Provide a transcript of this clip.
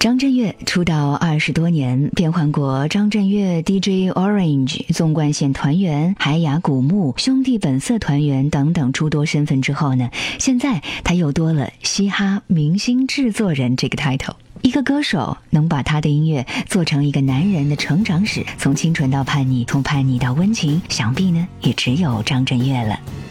张震岳出道20多年，变换过张震岳 DJ Orange 纵贯线团员、海雅古墓、兄弟本色团员等等诸多身份之后呢，现在他又多了嘻哈明星制作人这个 title。一个歌手能把他的音乐做成一个男人的成长史，从清纯到叛逆，从叛逆到温情，想必呢也只有张震岳了。